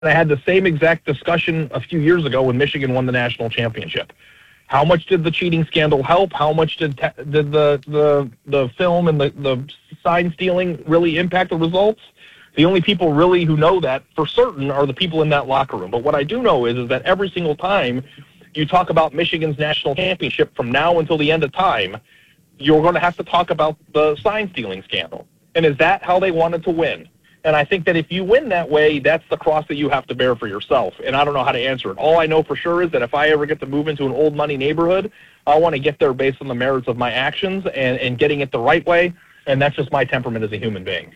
I had the same exact discussion a few years ago when Michigan won the national championship. How much did the cheating scandal help? How much did the film and the sign stealing really impact the results? The only people really who know that for certain are the people in that locker room. But what I do know is that every single time you talk about Michigan's national championship from now until the end of time, you're going to have to talk about the sign stealing scandal. And is that how they wanted to win? And I think that if you win that way, that's the cross that you have to bear for yourself. And I don't know how to answer it. All I know for sure is that if I ever get to move into an old money neighborhood, I want to get there based on the merits of my actions and getting it the right way. And that's just my temperament as a human being.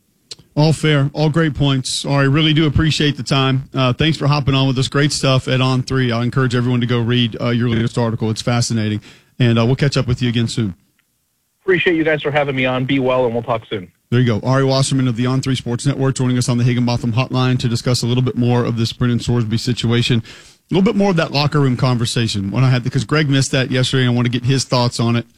All fair. All great points. I really do appreciate the time. Thanks for hopping on with us. Great stuff at On3. I encourage everyone to go read your latest article. It's fascinating. And we'll catch up with you again soon. Appreciate you guys for having me on. Be well, and we'll talk soon. There you go. Ari Wasserman of the On3 Sports Network joining us on the Higginbotham Hotline to discuss a little bit more of this Brennan Sorsby situation, a little bit more of that locker room conversation. When I had because Greg missed that yesterday, and I want to get his thoughts on it,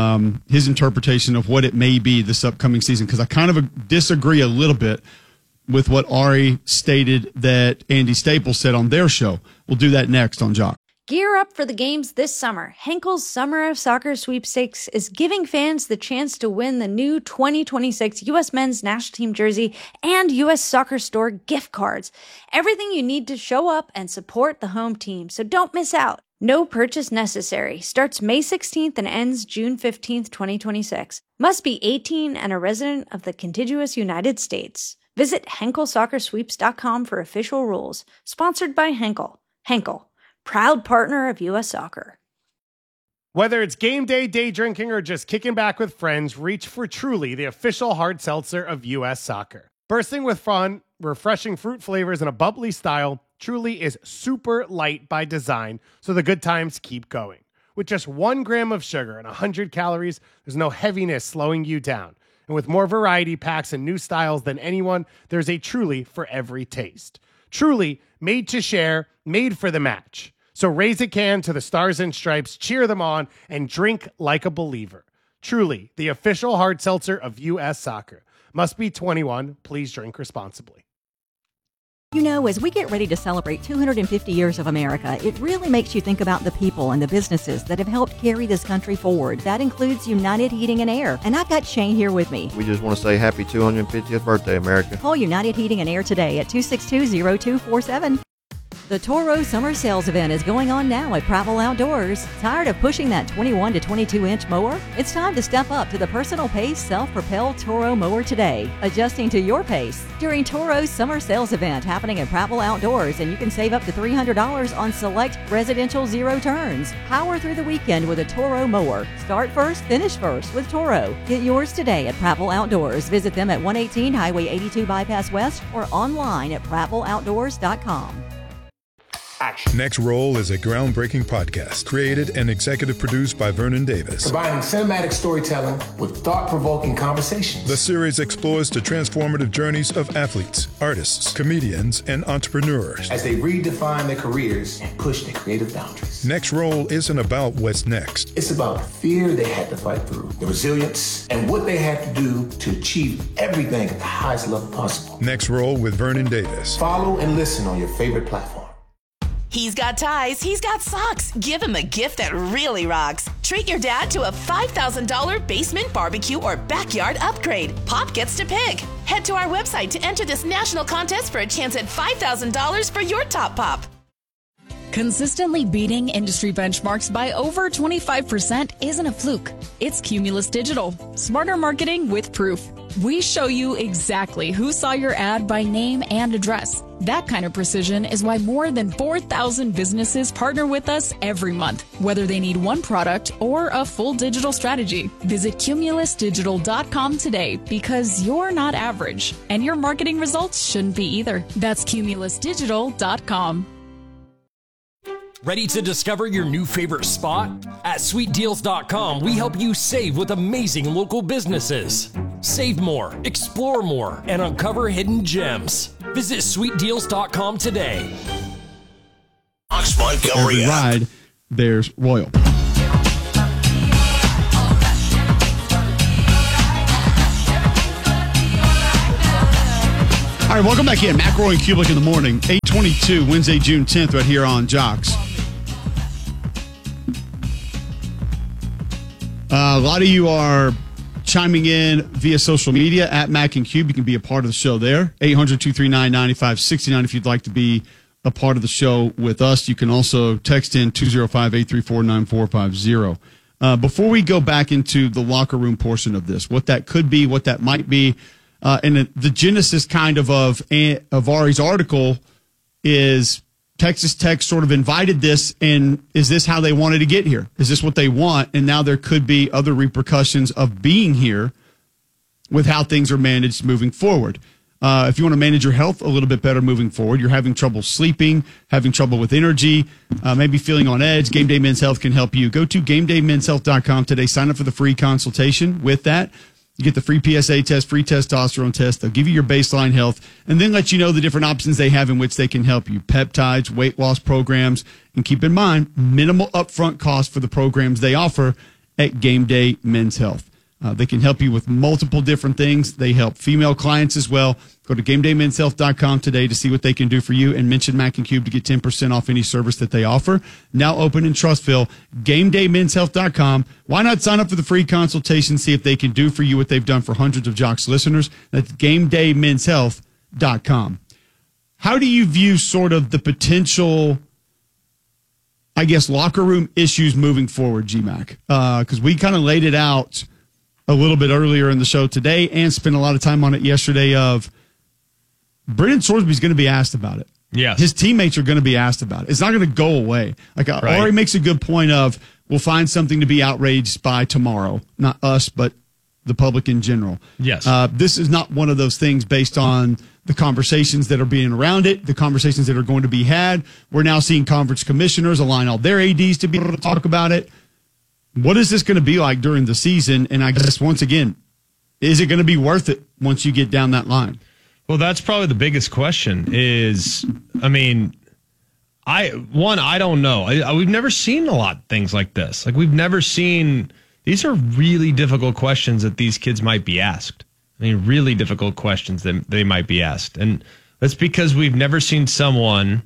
his interpretation of what it may be this upcoming season, because I kind of disagree a little bit with what Ari stated that Andy Staples said on their show. We'll do that next on Jock. Gear up for the games this summer. Henkel's Summer of Soccer Sweepstakes is giving fans the chance to win the new 2026 U.S. Men's National Team jersey and U.S. Soccer Store gift cards. Everything you need to show up and support the home team, so don't miss out. No purchase necessary. Starts May 16th and ends June 15th, 2026. Must be 18 and a resident of the contiguous United States. Visit HenkelSoccerSweeps.com for official rules. Sponsored by Henkel. Henkel, proud partner of U.S. Soccer. Whether it's game day, day drinking, or just kicking back with friends, reach for Truly, the official hard seltzer of U.S. Soccer. Bursting with fun, refreshing fruit flavors, and a bubbly style, Truly is super light by design, so the good times keep going. With just 1 gram of sugar and 100 calories, there's no heaviness slowing you down. And with more variety packs and new styles than anyone, there's a Truly for every taste. Truly, made to share, made for the match. So raise a can to the Stars and Stripes, cheer them on, and drink like a believer. Truly, the official hard seltzer of U.S. Soccer. Must be 21. Please drink responsibly. You know, as we get ready to celebrate 250 years of America, it really makes you think about the people and the businesses that have helped carry this country forward. That includes United Heating and Air. And I've got Shane here with me. We just want to say happy 250th birthday, America. Call United Heating and Air today at 262-0247. The Toro Summer Sales Event is going on now at Prattville Outdoors. Tired of pushing that 21 to 22-inch mower? It's time to step up to the personal pace self-propelled Toro mower today, adjusting to your pace. During Toro's Summer Sales Event happening at Prattville Outdoors, and you can save up to $300 on select residential zero turns. Power through the weekend with a Toro mower. Start first, finish first with Toro. Get yours today at Prattville Outdoors. Visit them at 118 Highway 82 Bypass West or online at prattvilleoutdoors.com. Action. Next Roll is a groundbreaking podcast created and executive produced by Vernon Davis. Combining cinematic storytelling with thought-provoking conversations. The series explores the transformative journeys of athletes, artists, comedians, and entrepreneurs as they redefine their careers and push their creative boundaries. Next Roll isn't about what's next. It's about the fear they had to fight through, the resilience, and what they had to do to achieve everything at the highest level possible. Next Roll with Vernon Davis. Follow and listen on your favorite platform. He's got ties, he's got socks. Give him a gift that really rocks. Treat your dad to a $5,000 basement barbecue or backyard upgrade. Pop gets to pick. Head to our website to enter this national contest for a chance at $5,000 for your top pop. Consistently beating industry benchmarks by over 25% isn't a fluke. It's Cumulus Digital. Smarter marketing with proof. We show you exactly who saw your ad by name and address. That kind of precision is why more than 4,000 businesses partner with us every month, whether they need one product or a full digital strategy. Visit cumulusdigital.com today because you're not average, and your marketing results shouldn't be either. That's cumulusdigital.com. Ready to discover your new favorite spot? At sweetdeals.com, we help you save with amazing local businesses. Save more, explore more, and uncover hidden gems. Visit sweetdeals.com today. Every ride, there's Royal. All right, welcome back in. McElroy and Kublik in the morning. 8:22, Wednesday, June 10th, right here on Jocks. A lot of you are chiming in via social media at Mac and Cube. You can be a part of the show there. 800-239-9569 if you'd like to be a part of the show with us. You can also text in 205-834-9450. Before we go back into the locker room portion of this, what that could be, what that might be, and the genesis kind of Ari's article is Texas Tech sort of invited this, and is this how they wanted to get here? Is this what they want? And now there could be other repercussions of being here with how things are managed moving forward. If you want to manage your health a little bit better moving forward, you're having trouble sleeping, having trouble with energy, maybe feeling on edge, Game Day Men's Health can help you. Go to GameDayMen'sHealth.com today. Sign up for the free consultation. With that, you get the free PSA test, free testosterone test. They'll give you your baseline health and then let you know the different options they have in which they can help you. Peptides, weight loss programs, and keep in mind, minimal upfront cost for the programs they offer at Game Day Men's Health. They can help you with multiple different things. They help female clients as well. Go to GameDayMen'sHealth.com today to see what they can do for you and mention Mac and Cube to get 10% off any service that they offer. Now open in Trustville. GameDayMen'sHealth.com. Why not sign up for the free consultation, see if they can do for you what they've done for hundreds of Jocks listeners? That's GameDayMen'sHealth.com. How do you view sort of the potential, I guess, locker room issues moving forward, GMAC? Because we kind of laid it out a little bit earlier in the show today and spent a lot of time on it yesterday of Brennan Sorsby's going to be asked about it. Yes. His teammates are going to be asked about it. It's not going to go away. Like Ari makes a good point of we'll find something to be outraged by tomorrow. Not us, but the public in general. Yes. This is not one of those things based on the conversations that are being around it, the conversations that are going to be had. We're now seeing conference commissioners align all their ADs to be able to talk about it. What is this going to be like during the season? And I guess, once again, is it going to be worth it once you get down that line? Well, that's probably the biggest question is, I mean, I don't know. We've never seen a lot of things like this. Like, we've never seen, these are really difficult questions that these kids might be asked. I mean, really difficult questions that they might be asked. And that's because we've never seen someone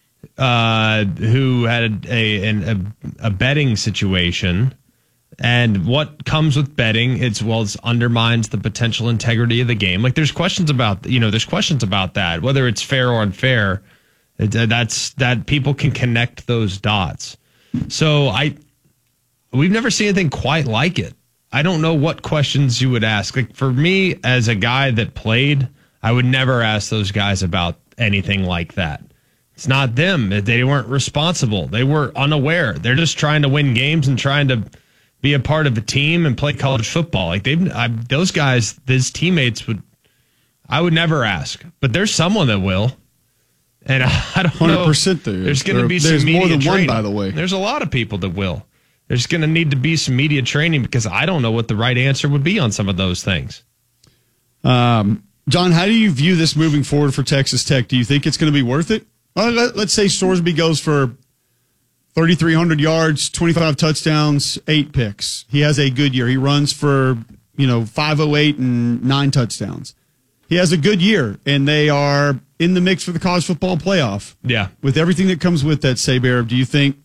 who had a betting situation, and what comes with betting, it undermines the potential integrity of the game. Like, there's questions about that, whether it's fair or unfair. That people can connect those dots. So we've never seen anything quite like it. I don't know what questions you would ask. Like, for me, as a guy that played, I would never ask those guys about anything like that. It's not them. They weren't responsible. They were unaware. They're just trying to win games and trying to be a part of a team and play college football. Like, those guys, his teammates I would never ask. But there's someone that will. And I don't know. 100% There's going to be some media more than training. one, by the way. There's a lot of people that will. There's going to need to be some media training because I don't know what the right answer would be on some of those things. John, how do you view this moving forward for Texas Tech? Do you think it's going to be worth it? Let's say Sorsby goes for 3,300 yards, 25 touchdowns, 8 picks. He has a good year. He runs for 508 and 9 touchdowns. He has a good year, and they are in the mix for the college football playoff. Yeah. With everything that comes with that, Saber, do you think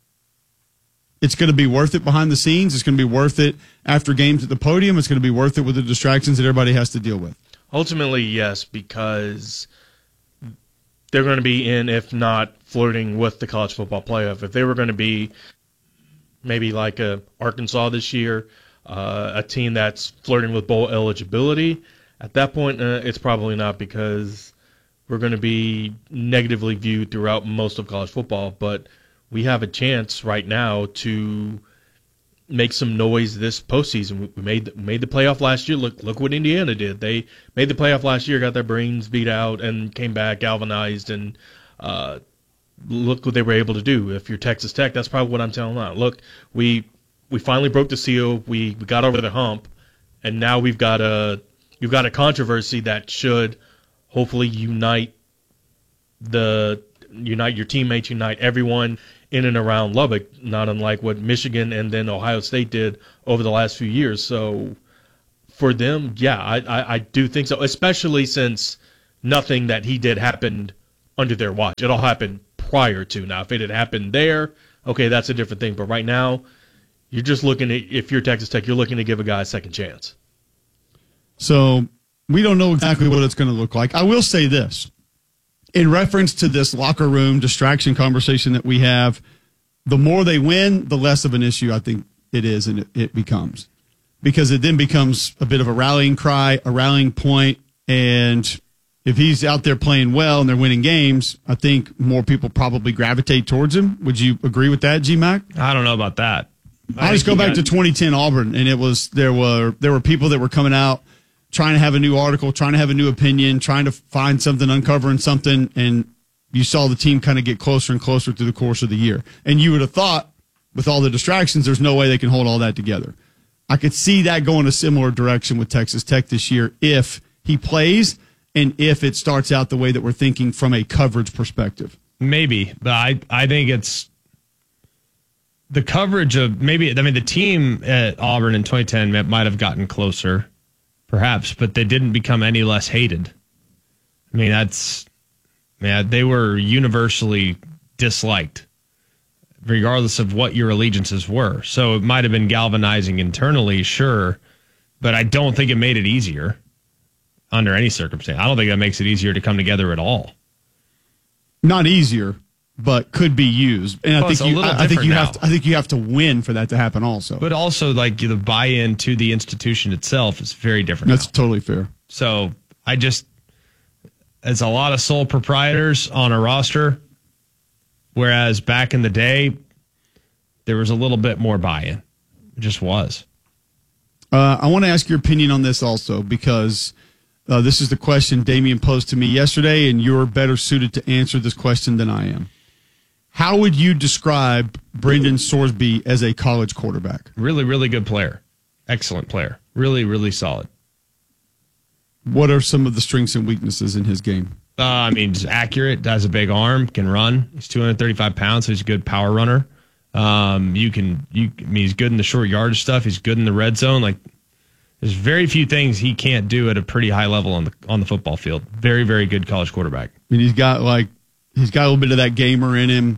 it's going to be worth it behind the scenes? It's going to be worth it after games at the podium? It's going to be worth it with the distractions that everybody has to deal with? Ultimately, yes, because they're going to be in, if not flirting with the college football playoff. If they were going to be maybe like Arkansas this year, a team that's flirting with bowl eligibility, at that point, it's probably not, because we're going to be negatively viewed throughout most of college football. But we have a chance right now to make some noise this postseason. We made the playoff last year. Look what Indiana did. They made the playoff last year, got their brains beat out, and came back galvanized. And look what they were able to do. If you're Texas Tech, that's probably what I'm telling them. Look, we finally broke the seal. We got over the hump, and now you've got a controversy that should hopefully unite your teammates, unite everyone in and around Lubbock, not unlike what Michigan and then Ohio State did over the last few years. So for them, yeah, I do think so, especially since nothing that he did happened under their watch. It all happened prior to. Now, if it had happened there, okay, that's a different thing. But right now, you're just looking at, if you're Texas Tech, you're looking to give a guy a second chance. So we don't know exactly what it's going to look like. I will say this. In reference to this locker room distraction conversation that we have, the more they win, the less of an issue I think it is and it becomes. Because it then becomes a bit of a rallying cry, a rallying point, and if he's out there playing well and they're winning games, I think more people probably gravitate towards him. Would you agree with that, G-Mac? I don't know about that. I just go back to 2010 Auburn, and it was there were people that were coming out trying to have a new article, trying to have a new opinion, trying to find something, uncovering something, and you saw the team kind of get closer and closer through the course of the year. And you would have thought, with all the distractions, there's no way they can hold all that together. I could see that going a similar direction with Texas Tech this year if he plays and if it starts out the way that we're thinking from a coverage perspective. Maybe, but I think it's the coverage of the team at Auburn in 2010 might have gotten closer, perhaps, but they didn't become any less hated. I mean, they were universally disliked, regardless of what your allegiances were. So it might have been galvanizing internally, sure, but I don't think it made it easier under any circumstance. I don't think that makes it easier to come together at all. Not easier, but could be used. And I think you have to win for that to happen also. But also, like, the buy-in to the institution itself is very different. That's totally fair. So it's a lot of sole proprietors on a roster, whereas back in the day, there was a little bit more buy-in. It just was. I want to ask your opinion on this also, because this is the question Damian posed to me yesterday, and you're better suited to answer this question than I am. How would you describe Brendan Sorsby as a college quarterback? Really, really good player. Excellent player. Really, really solid. What are some of the strengths and weaknesses in his game? He's accurate, has a big arm, can run. He's 235 pounds, so he's a good power runner. He's good in the short yardage stuff. He's good in the red zone. Like, there's very few things he can't do at a pretty high level on the football field. Very, very good college quarterback. And he's got a little bit of that gamer in him.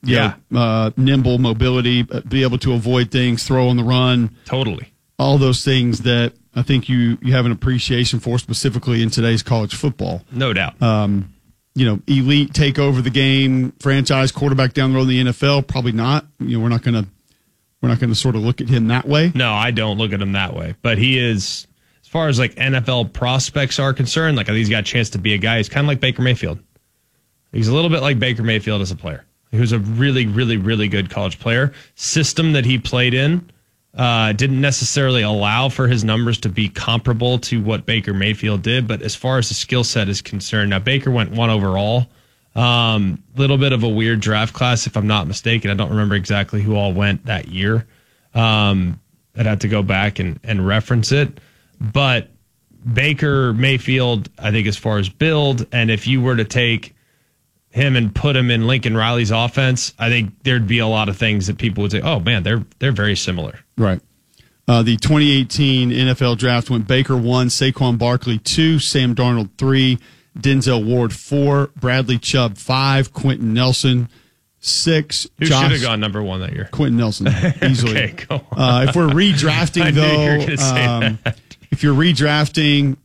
Nimble mobility, be able to avoid things, throw on the run. Totally. All those things that I think you have an appreciation for specifically in today's college football. No doubt. Elite take over the game, franchise quarterback down the road in the NFL, probably not. We're not going to sort of look at him that way. No, I don't look at him that way. But he is, as far as like NFL prospects are concerned, like, he's got a chance to be a guy. He's kind of like Baker Mayfield. He's a little bit like Baker Mayfield as a player. He was a really, really, really good college player. System that he played in didn't necessarily allow for his numbers to be comparable to what Baker Mayfield did. But as far as the skill set is concerned, now Baker went 1 overall. Little bit of a weird draft class, if I'm not mistaken. I don't remember exactly who all went that year. I'd have to go back and reference it. But Baker Mayfield, I think, as far as build, and if you were to take him and put him in Lincoln Riley's offense, I think there'd be a lot of things that people would say, oh, man, they're very similar. Right. The 2018 NFL draft went Baker 1, Saquon Barkley 2, Sam Darnold 3, Denzel Ward 4, Bradley Chubb 5, Quentin Nelson 6. Who should have gone number 1 that year? Quentin Nelson, easily. Okay, go on. If we're redrafting, if you're redrafting,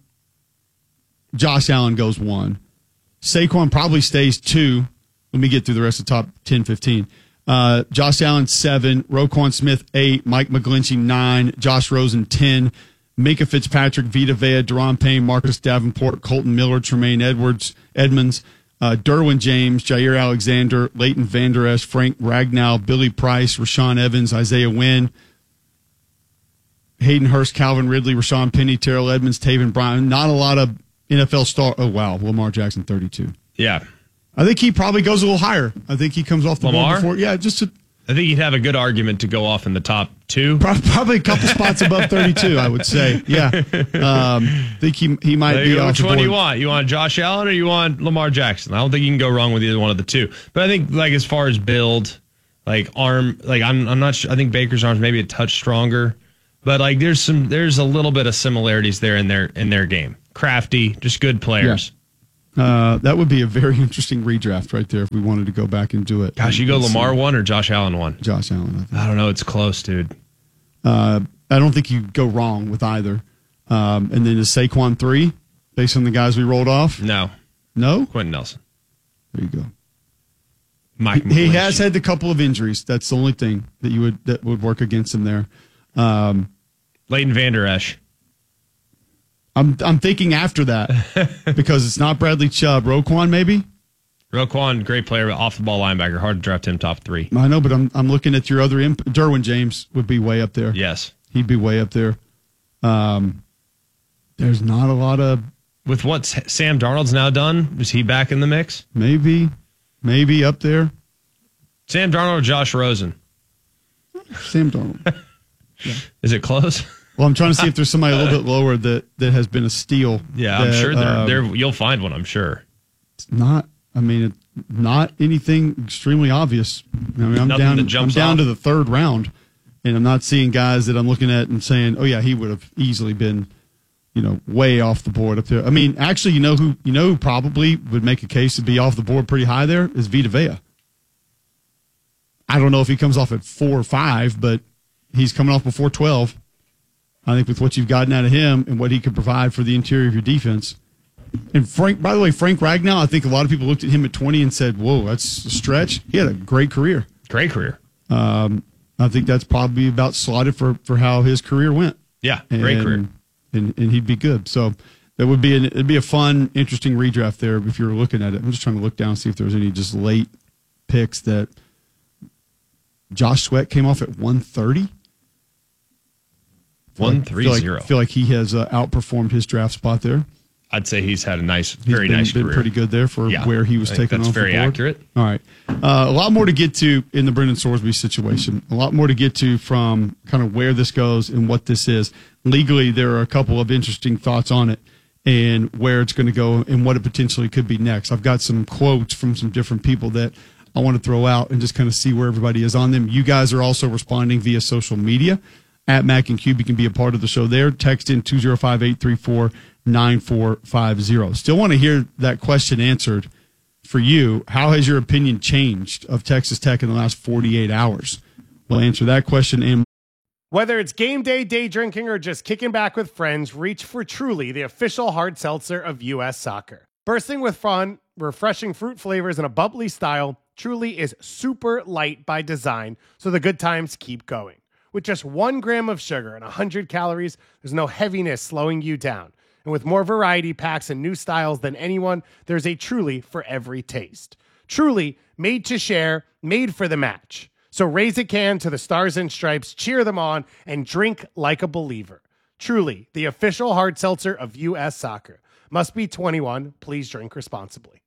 Josh Allen goes 1. Saquon probably stays 2. Let me get through the rest of the top 10, 15. Josh Allen 7, Roquan Smith 8, Mike McGlinchey 9, Josh Rosen 10, Minka Fitzpatrick, Vita Vea, Deron Payne, Marcus Davenport, Colton Miller, Tremaine Edmonds, Derwin James, Jair Alexander, Leighton Vander Esch, Frank Ragnow, Billy Price, Rashawn Evans, Isaiah Wynn, Hayden Hurst, Calvin Ridley, Rashawn Penny, Terrell Edmonds, Taven Bryan. Not a lot of NFL star. Oh, wow. Lamar Jackson, 32. Yeah. I think he probably goes a little higher. I think he comes off the board before. Yeah, I think he'd have a good argument to go off in the top 2. Probably a couple spots above 32, I would say. Yeah. I think he might be off Which the board. one do you want? You want Josh Allen or you want Lamar Jackson? I don't think you can go wrong with either one of the two. But I think, like, as far as build, like arm, like I'm not sure. I think Baker's arm's maybe a touch stronger. But like there's a little bit of similarities there in their game. Crafty, just good players. That would be a very interesting redraft right there if we wanted to go back and do it. Gosh, you go Lamar 1 or Josh Allen 1? Josh Allen. I don't know. It's close, dude. I don't think you go wrong with either. And then is Saquon 3 based on the guys we rolled off? No. No? Quentin Nelson. There you go. Mike He has had a couple of injuries. That's the only thing that would work against him there. Leighton Vander Esch. I'm thinking after that because it's not Bradley Chubb. Roquan, maybe? Roquan, great player, off the ball linebacker. Hard to draft him top 3. I know, but I'm looking at your other Derwin James would be way up there. Yes. He'd be way up there. There's not a lot of... With what Sam Darnold's now done, is he back in the mix? Maybe up there. Sam Darnold or Josh Rosen? Sam Darnold. Yeah. Is it close? Well, I'm trying to see if there's somebody a little bit lower that has been a steal. Yeah, I'm sure there you'll find one, I'm sure. It's not anything extremely obvious. I mean, I'm down to the 3rd round, and I'm not seeing guys that I'm looking at and saying, "Oh yeah, he would have easily been, way off the board up there." I mean, actually, you know who probably would make a case to be off the board pretty high there is Vita Vea. I don't know if he comes off at 4 or 5, but he's coming off before 12. I think with what you've gotten out of him and what he could provide for the interior of your defense. And Frank Ragnow, I think a lot of people looked at him at 20 and said, whoa, that's a stretch. He had a great career. Great career. I think that's probably about slotted for how his career went. Yeah, great career. And he'd be good. So that would be it'd be a fun, interesting redraft there if you were looking at it. I'm just trying to look down and see if there was any just late picks that Josh Sweat came off at 130. 130. I feel like he has outperformed his draft spot there. I'd say he's had a nice career. Been pretty good there for where he was taken off the board. That's very accurate. All right. A lot more to get to in the Brendan Sorsby situation. A lot more to get to from kind of where this goes and what this is. Legally, there are a couple of interesting thoughts on it and where it's going to go and what it potentially could be next. I've got some quotes from some different people that I want to throw out and just kind of see where everybody is on them. You guys are also responding via social media. At Mac and Cube, you can be a part of the show there. Text in 205-834-9450. Still want to hear that question answered for you. How has your opinion changed of Texas Tech in the last 48 hours? We'll answer that question. And whether it's game day drinking, or just kicking back with friends, reach for Truly, the official hard seltzer of U.S. Soccer. Bursting with fun, refreshing fruit flavors, and a bubbly style, Truly is super light by design, so the good times keep going. With just 1 gram of sugar and 100 calories, there's no heaviness slowing you down. And with more variety packs and new styles than anyone, there's a Truly for every taste. Truly, made to share, made for the match. So raise a can to the Stars and Stripes, cheer them on, and drink like a believer. Truly, the official hard seltzer of U.S. Soccer. Must be 21. Please drink responsibly.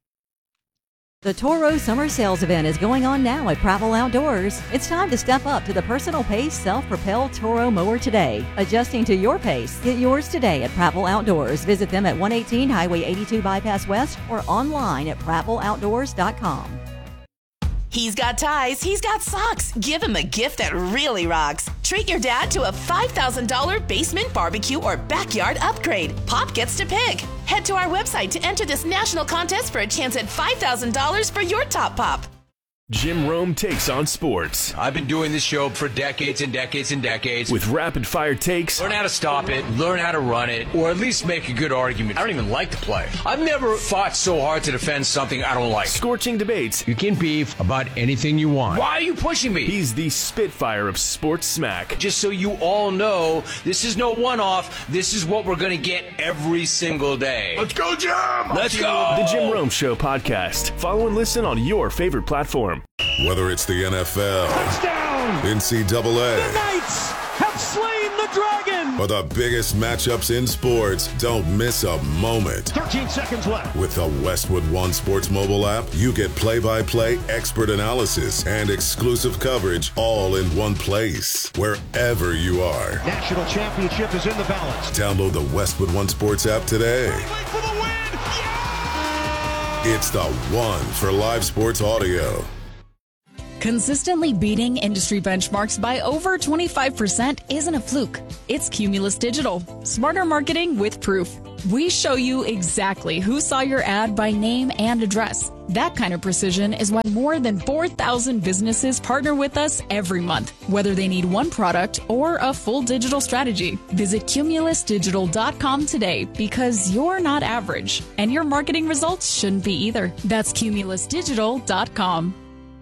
The Toro Summer Sales Event is going on now at Pravel Outdoors. It's time to step up to the personal pace self-propelled Toro mower today. Adjusting to your pace, get yours today at Pravel Outdoors. Visit them at 118 Highway 82 Bypass West or online at PravelOutdoors.com. He's got ties, he's got socks. Give him a gift that really rocks. Treat your dad to a $5,000 basement barbecue or backyard upgrade. Pop gets to pick. Head to our website to enter this national contest for a chance at $5,000 for your top pop. Jim Rome takes on sports. I've been doing this show for decades and decades and decades. With rapid-fire takes. Learn how to stop it, learn how to run it, or at least make a good argument. I don't even like the play. I've never fought so hard to defend something I don't like. Scorching debates. You can beef about anything you want. Why are you pushing me? He's the Spitfire of sports smack. Just so you all know, this is no one-off. This is what we're going to get every single day. Let's go, Jim! Let's go! The Jim Rome Show podcast. Follow and listen on your favorite platform. Whether it's the NFL, touchdown, NCAA, the Knights have slain the dragon, or the biggest matchups in sports, don't miss a moment. 13 seconds left. With the Westwood One Sports mobile app, you get play-by-play expert analysis and exclusive coverage all in one place, wherever you are. National championship is in the balance. Download the Westwood One Sports app today. For the win. Yeah! It's the one for live sports audio. Consistently beating industry benchmarks by over 25% isn't a fluke. It's Cumulus Digital. Smarter marketing with proof. We show you exactly who saw your ad by name and address. That kind of precision is why more than 4,000 businesses partner with us every month, whether they need one product or a full digital strategy. Visit cumulusdigital.com today because you're not average, and your marketing results shouldn't be either. That's cumulusdigital.com.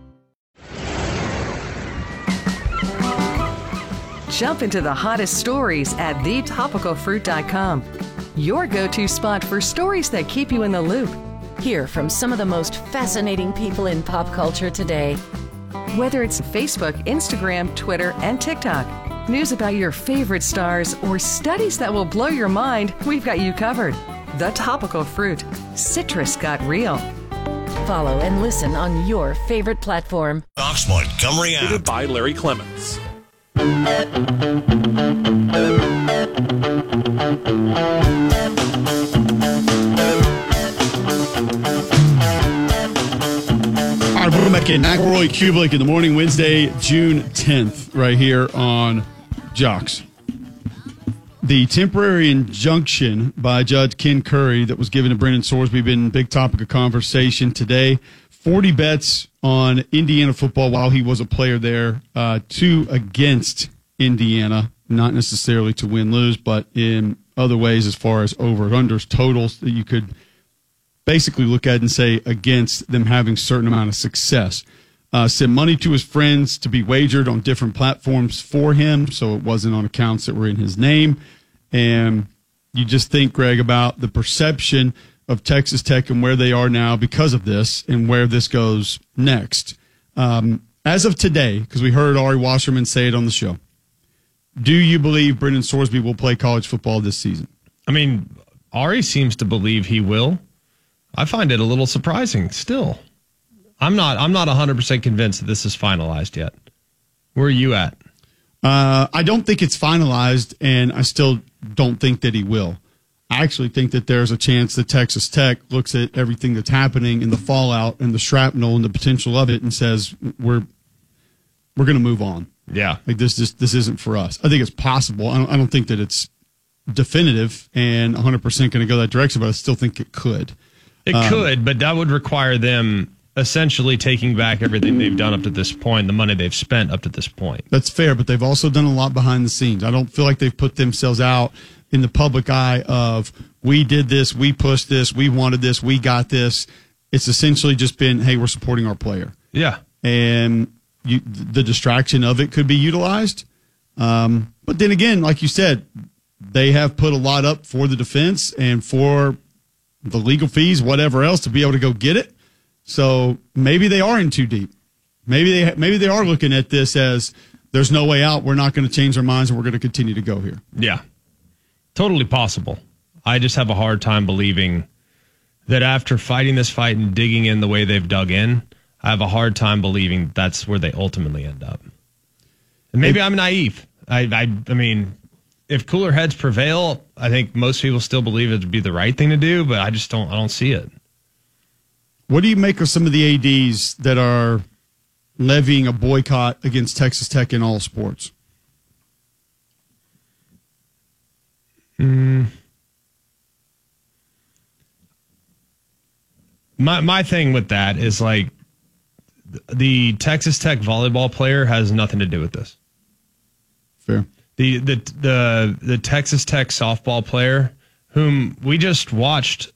Jump into the hottest stories at thetopicalfruit.com. Your go-to spot for stories that keep you in the loop. Hear from some of the most fascinating people in pop culture today. Whether it's Facebook, Instagram, Twitter, and TikTok, news about your favorite stars, or studies that will blow your mind, we've got you covered. The Topical Fruit. Citrus got real. Follow and listen on your favorite platform. Fox Montgomery app. Presented by Larry Clements. All right, welcome back in. McElroy, Kublik in the morning, Wednesday, June 10th, right here on Jocks. The temporary injunction by Judge Ken Curry that was given to Brendan Sorsby been a big topic of conversation today. 40 bets on Indiana football while he was a player there, 2 against Indiana, not necessarily to win-lose, but in other ways as far as over-unders, totals that you could basically look at and say against them having a certain amount of success. Sent money to his friends to be wagered on different platforms for him, so it wasn't on accounts that were in his name. And you just think, Greg, about the perception of Texas Tech and where they are now because of this and where this goes next. As of today, because we heard Ari Wasserman say it on the show, do you believe Brendan Sorsby will play college football this season? I mean, Ari seems to believe he will. I find it a little surprising still. I'm not 100% convinced that this is finalized yet. Where are you at? I don't think it's finalized, and I still don't think that he will. I actually think that there's a chance that Texas Tech looks at everything that's happening in the fallout and the shrapnel and the potential of it and says, we're going to move on. Yeah. Like this isn't for us. I think it's possible. I don't think that it's definitive and 100% going to go that direction, but I still think it could. It could, but that would require them essentially taking back everything they've done up to this point, the money they've spent up to this point. That's fair, but they've also done a lot behind the scenes. I don't feel like they've put themselves out in the public eye of, we did this, we pushed this, we wanted this, we got this. It's essentially just been, hey, we're supporting our player. Yeah. And the distraction of it could be utilized. But then again, like you said, they have put a lot up for the defense and for the legal fees, whatever else, to be able to go get it. So maybe they are in too deep. Maybe they are looking at this as there's no way out. We're not going to change our minds and we're going to continue to go here. Yeah, totally possible. I just have a hard time believing that after fighting this fight and digging in the way they've dug in, I have a hard time believing that's where they ultimately end up. And maybe I'm naive. I mean, if cooler heads prevail, I think most people still believe it would be the right thing to do, but I don't see it. What do you make of some of the ADs that are levying a boycott against Texas Tech in all sports? My thing with that is, like, the Texas Tech volleyball player has nothing to do with this. Fair. The Texas Tech softball player, whom we just watched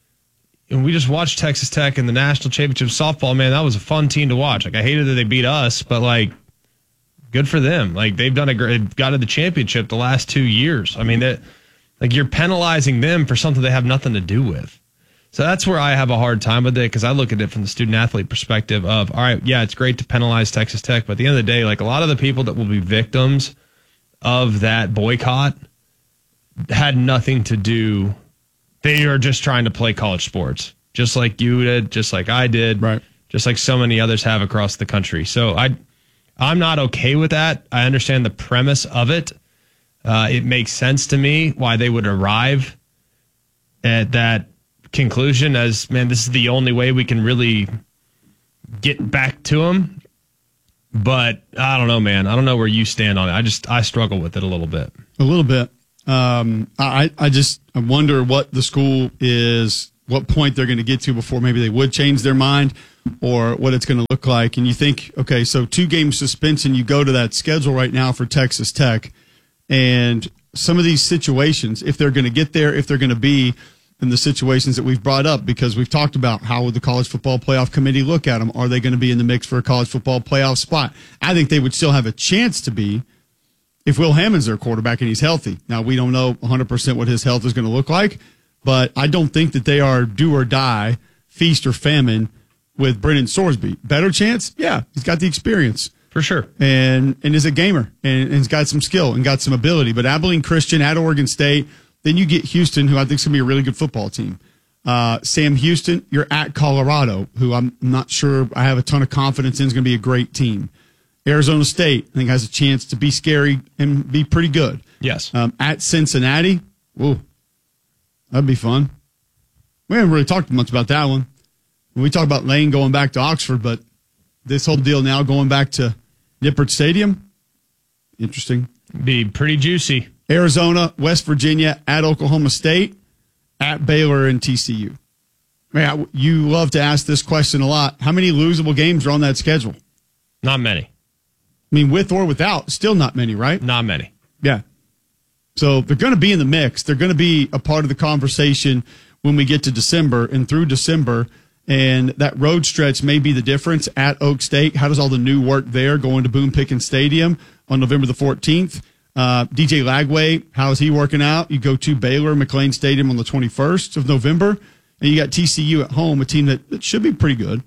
Texas Tech in the national championship softball. Man, that was a fun team to watch. Like, I hated that they beat us, but like, good for them. Like, they've done got to the championship the last 2 years. I mean, that, like, you're penalizing them for something they have nothing to do with. So that's where I have a hard time with it, because I look at it from the student athlete perspective of, all right, yeah, it's great to penalize Texas Tech, but at the end of the day, like, a lot of the people that will be victims of that boycott had nothing to do. They are just trying to play college sports, just like you did, just like I did, right? Just like so many others have across the country. So I'm not okay with that. I understand the premise of it. It makes sense to me why they would arrive at that conclusion as, man, this is the only way we can really get back to them. But I don't know, man. I don't know where you stand on it. I struggle with it a little bit. A little bit. I wonder what the school is, what point they're going to get to before maybe they would change their mind, or what it's going to look like. And you think, okay, so 2-game suspension, you go to that schedule right now for Texas Tech, and some of these situations, if they're going to get there, if they're going to be in the situations that we've brought up, because we've talked about how would the College Football Playoff Committee look at them? Are they going to be in the mix for a college football playoff spot? I think they would still have a chance to be if Will Hammond's their quarterback and he's healthy. Now, we don't know 100% what his health is going to look like, but I don't think that they are do or die, feast or famine with Brennan Sorsby. Better chance? Yeah, he's got the experience. For sure. And is a gamer and has got some skill and got some ability. But Abilene Christian at Oregon State, then you get Houston, who I think is going to be a really good football team. Sam Houston, you're at Colorado, who I'm not sure I have a ton of confidence in is going to be a great team. Arizona State, I think, has a chance to be scary and be pretty good. Yes. At Cincinnati, whoa, that'd be fun. We haven't really talked much about that one. We talk about Lane going back to Oxford, but this whole deal now going back to Nippert Stadium, interesting. Be pretty juicy. Arizona, West Virginia, at Oklahoma State, at Baylor and TCU. Man, you love to ask this question a lot. How many losable games are on that schedule? Not many. I mean, with or without, still not many, right? Not many. Yeah. So they're going to be in the mix. They're going to be a part of the conversation when we get to December and through December. And that road stretch may be the difference at Oak State. How does all the new work there going to Boone Pickens Stadium on November the 14th? DJ Lagway, how is he working out? You go to Baylor McLean Stadium on the 21st of November, and you got TCU at home, a team that should be pretty good.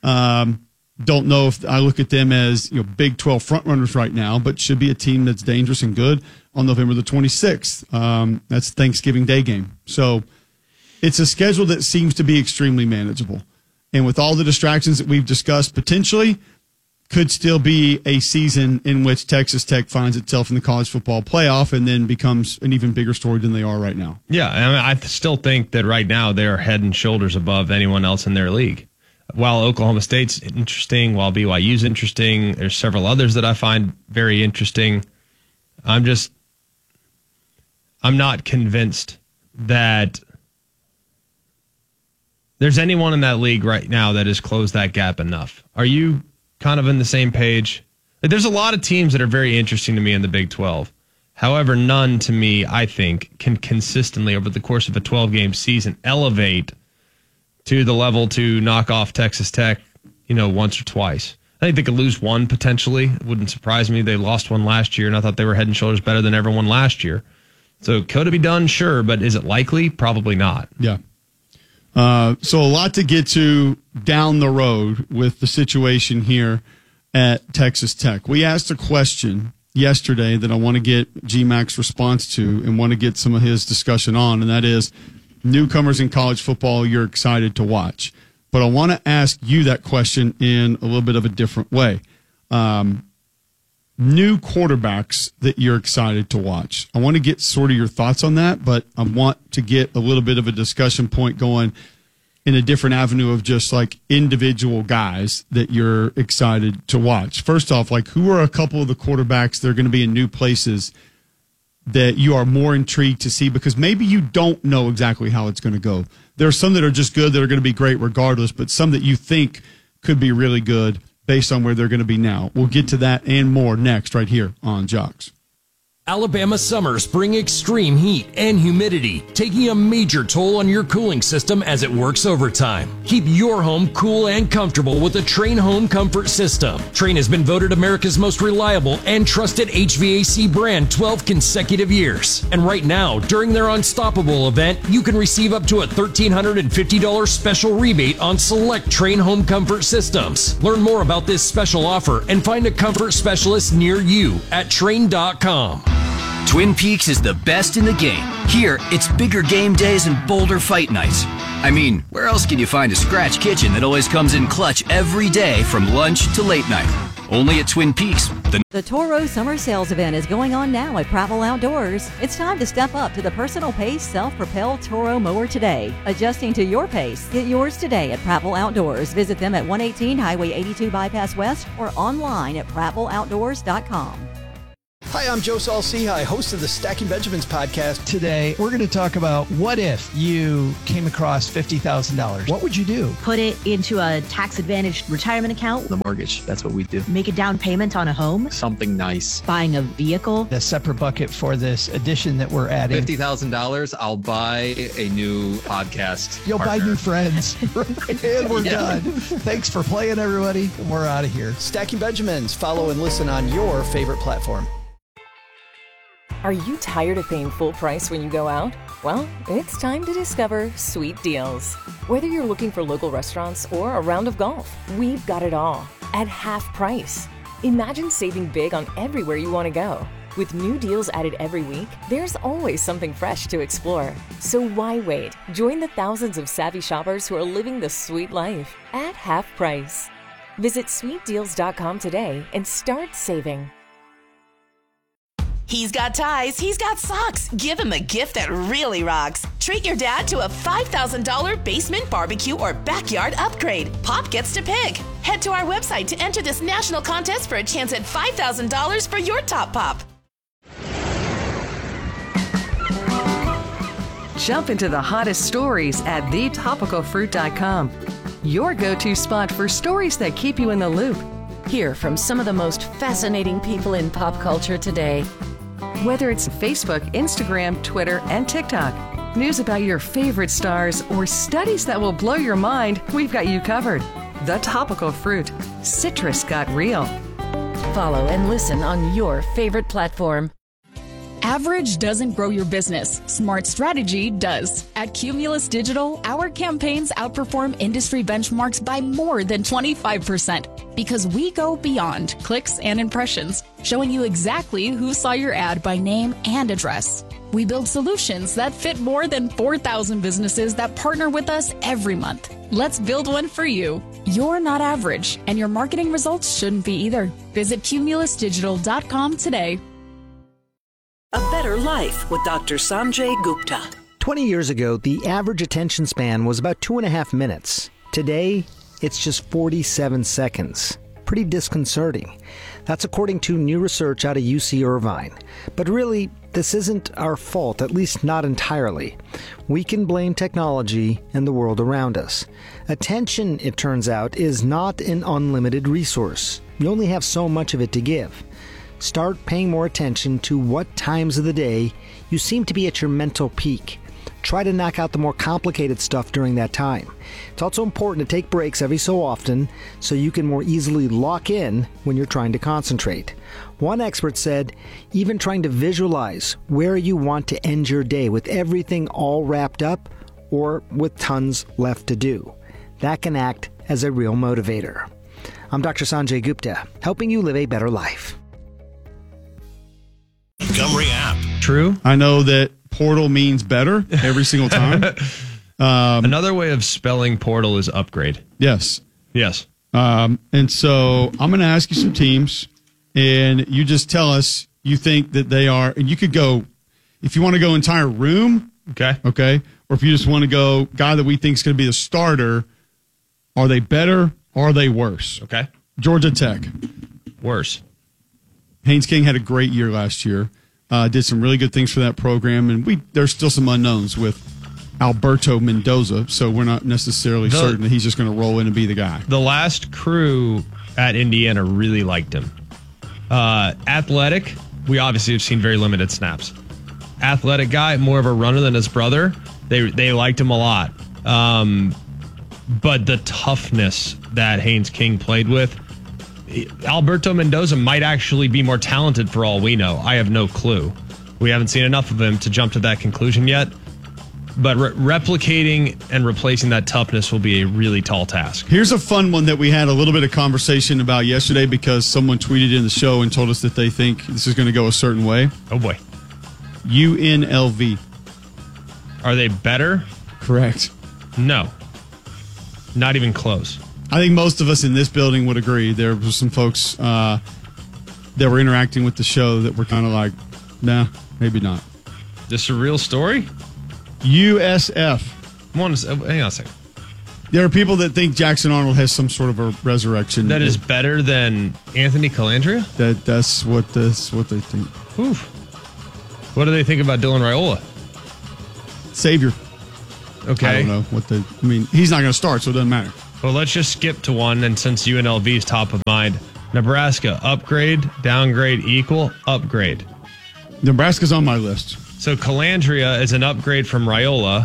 Don't know if I look at them as Big 12 frontrunners right now, but should be a team that's dangerous and good on November the 26th. That's Thanksgiving Day game. So it's a schedule that seems to be extremely manageable. And with all the distractions that we've discussed, potentially could still be a season in which Texas Tech finds itself in the college football playoff and then becomes an even bigger story than they are right now. Yeah, I still think that right now they're head and shoulders above anyone else in their league. While Oklahoma State's interesting, while BYU's interesting, there's several others that I find very interesting. I'm not convinced that there's anyone in that league right now that has closed that gap enough. Are you kind of in the same page? There's a lot of teams that are very interesting to me in the Big 12. However, none to me, I think, can consistently over the course of a 12-game season elevate to the level to knock off Texas Tech, once or twice. I think they could lose one potentially. It wouldn't surprise me. They lost one last year, and I thought they were head and shoulders better than everyone last year. So could it be done? Sure, but is it likely? Probably not. Yeah. So a lot to get to down the road with the situation here at Texas Tech. We asked a question yesterday that I want to get GMAC's response to and want to get some of his discussion on, and that is newcomers in college football you're excited to watch. But I want to ask you that question in a little bit of a different way. New quarterbacks that you're excited to watch. I want to get sort of your thoughts on that, but I want to get a little bit of a discussion point going in a different avenue of just like individual guys that you're excited to watch. First off, who are a couple of the quarterbacks that are going to be in new places that you are more intrigued to see because maybe you don't know exactly how it's going to go? There are some that are just good that are going to be great regardless, but some that you think could be really good based on where they're going to be now. We'll get to that and more next right here on Jocks. Alabama summers bring extreme heat and humidity, taking a major toll on your cooling system as it works overtime. Keep your home cool and comfortable with the Trane Home Comfort System. Trane has been voted America's most reliable and trusted HVAC brand 12 consecutive years. And right now, during their Unstoppable event, you can receive up to a $1,350 special rebate on select Trane Home Comfort systems. Learn more about this special offer and find a comfort specialist near you at Trane.com. Twin Peaks is the best in the game. Here, it's bigger game days and bolder fight nights. I mean, where else can you find a scratch kitchen that always comes in clutch every day from lunch to late night? Only at Twin Peaks. The Toro Summer Sales Event is going on now at Prattville Outdoors. It's time to step up to the personal pace self-propelled Toro mower today. Adjusting to your pace, get yours today at Prattville Outdoors. Visit them at 118 Highway 82 Bypass West or online at prattvilleoutdoors.com. Hi, I'm Joe Saul-Sehy, host of the Stacking Benjamins podcast. Today, we're going to talk about what if you came across $50,000. What would you do? Put it into a tax-advantaged retirement account. The mortgage, that's what we do. Make a down payment on a home. Something nice. Buying a vehicle. A separate bucket for this addition that we're adding. $50,000, I'll buy a new podcast. You'll partner. buy new friends. And we're done. Thanks for playing, everybody. And we're out of here. Stacking Benjamins. Follow and listen on your favorite platform. Are you tired of paying full price when you go out? Well, it's time to discover Sweet Deals. Whether you're looking for local restaurants or a round of golf, we've got it all at half price. Imagine saving big on everywhere you want to go. With new deals added every week, there's always something fresh to explore. So why wait? Join the thousands of savvy shoppers who are living the sweet life at half price. Visit sweetdeals.com today and start saving. He's got ties, he's got socks. Give him a gift that really rocks. Treat your dad to a $5,000 basement barbecue or backyard upgrade. Pop gets to pick. Head to our website to enter this national contest for a chance at $5,000 for your top pop. Jump into the hottest stories at thetopicalfruit.com. Your go-to spot for stories that keep you in the loop. Hear from some of the most fascinating people in pop culture today. Whether it's Facebook, Instagram, Twitter, and TikTok, news about your favorite stars, or studies that will blow your mind, we've got you covered. The Topical Fruit. Citrus got real. Follow and listen on your favorite platform. Average doesn't grow your business. Smart strategy does. At Cumulus Digital, our campaigns outperform industry benchmarks by more than 25% because we go beyond clicks and impressions, showing you exactly who saw your ad by name and address. We build solutions that fit more than 4,000 businesses that partner with us every month. Let's build one for you. You're not average, and your marketing results shouldn't be either. Visit cumulusdigital.com today. A Better Life with Dr. Sanjay Gupta. 20 years ago, the average attention span was about 2.5 minutes. Today, it's just 47 seconds. Pretty disconcerting. That's according to new research out of UC Irvine. But really, this isn't our fault, at least not entirely. We can blame technology and the world around us. Attention, it turns out, is not an unlimited resource. You only have so much of it to give. Start paying more attention to what times of the day you seem to be at your mental peak. Try to knock out the more complicated stuff during that time. It's also important to take breaks every so often so you can more easily lock in when you're trying to concentrate. One expert said, even trying to visualize where you want to end your day with everything all wrapped up or with tons left to do. That can act as a real motivator. I'm Dr. Sanjay Gupta, helping you live a better life. Montgomery app. True. I know that portal means better every single time. Another way of spelling portal is upgrade. Yes. Yes. And so I'm going to ask you some teams, and you just tell us you think that they are, and you could go, if you want to go entire room. Okay. Okay. Or if you just want to go guy that we think is going to be the starter, are they better or are they worse? Okay. Georgia Tech. Worse. Haynes King had a great year last year. Did some really good things for that program, and there's still some unknowns with Alberto Mendoza, so we're not necessarily certain that he's just going to roll in and be the guy. The last crew at Indiana really liked him. Athletic, we obviously have seen very limited snaps. Athletic guy, more of a runner than his brother. They liked him a lot. But the toughness that Haynes King played with, Alberto Mendoza might actually be more talented for all we know. I have no clue. We haven't seen enough of him to jump to that conclusion yet. But replicating and replacing that toughness will be a really tall task. Here's a fun one that we had a little bit of conversation about yesterday because someone tweeted in the show and told us that they think this is going to go a certain way. Oh, boy. UNLV. Are they better? Correct. No. Not even close. I think most of us in this building would agree. There were some folks that were interacting with the show that were kind of like, nah, maybe not. This a real story? USF. Hang on a second. There are people that think Jackson Arnold has some sort of a resurrection. That is better than Anthony Calandria? That's what they think. Oof. What do they think about Dylan Raiola? Savior. Okay. I don't know he's not going to start, so it doesn't matter. Well, let's just skip to one, and since UNLV is top of mind, Nebraska, upgrade, downgrade, equal, upgrade. Nebraska's on my list. So Calandria is an upgrade from Raiola,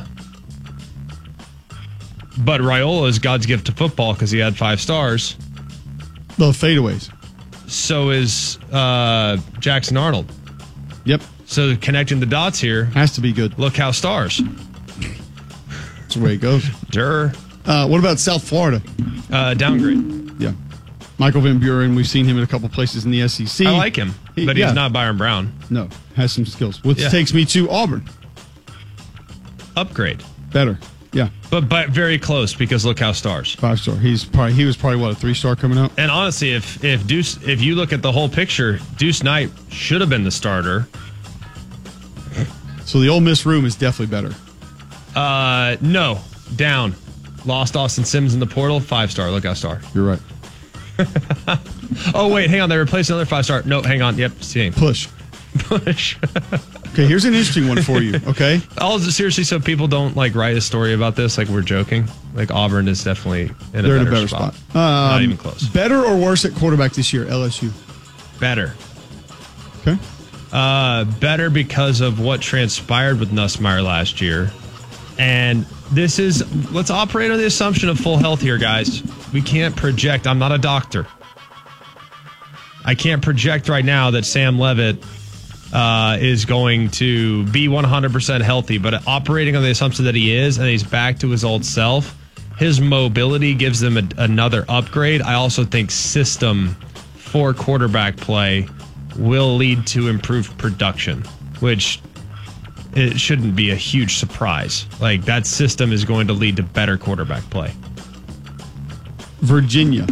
but Raiola is God's gift to football because he had 5 stars. The fadeaways. So is Jackson Arnold. Yep. So connecting the dots here. Has to be good. Look how stars. That's the way it goes. Durr. What about South Florida? Downgrade. Yeah. Michael Van Buren, we've seen him in a couple places in the SEC. I like him, but he's not Byron Brown. No, has some skills. Which takes me to Auburn. Upgrade. Better. Yeah. But very close because look how stars. 5-star. He was probably what, a 3-star coming out? And honestly, if you look at the whole picture, Deuce Knight should have been the starter. So the Ole Miss room is definitely better. No. Down. Lost Austin Sims in the portal, 5-star. Look how star. You're right. Oh, wait, hang on. They replaced another 5-star. No, hang on. Yep, same. Push. Okay, here's an interesting one for you, okay? Seriously, so people don't write a story about this like we're joking. Auburn is definitely in a better spot. Not even close. Better or worse at quarterback this year, LSU? Better. Okay. Better because of what transpired with Nussmeier last year. And let's operate on the assumption of full health here, guys. We can't project. I'm not a doctor. I can't project right now that Sam Leavitt is going to be 100% healthy, but operating on the assumption that he is and he's back to his old self, his mobility gives them another upgrade. I also think system for quarterback play will lead to improved production, which it shouldn't be a huge surprise. That system is going to lead to better quarterback play. Virginia.